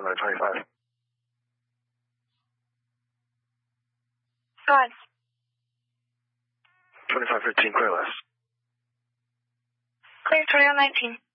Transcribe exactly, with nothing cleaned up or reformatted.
one nine twenty-five. Go ahead. twenty-five fifteen, clear less. Clear twenty-one nineteen.